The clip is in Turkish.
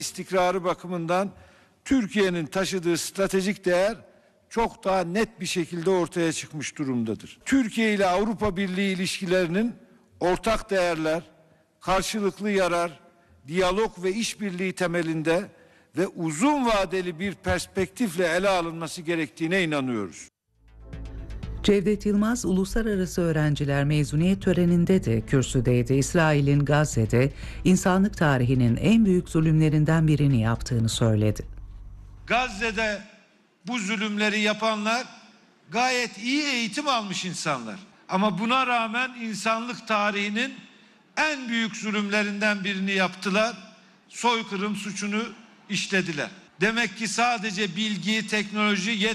İstikrarı bakımından Türkiye'nin taşıdığı stratejik değer çok daha net bir şekilde ortaya çıkmış durumdadır. Türkiye ile Avrupa Birliği ilişkilerinin ortak değerler, karşılıklı yarar, diyalog ve işbirliği temelinde ve uzun vadeli bir perspektifle ele alınması gerektiğine inanıyoruz. Cevdet Yılmaz, uluslararası öğrenciler mezuniyet töreninde de kürsüdeydi. İsrail'in Gazze'de insanlık tarihinin en büyük zulümlerinden birini yaptığını söyledi. Gazze'de bu zulümleri yapanlar gayet iyi eğitim almış insanlar. Ama buna rağmen insanlık tarihinin en büyük zulümlerinden birini yaptılar. Soykırım suçunu işlediler. Demek ki sadece bilgi, teknoloji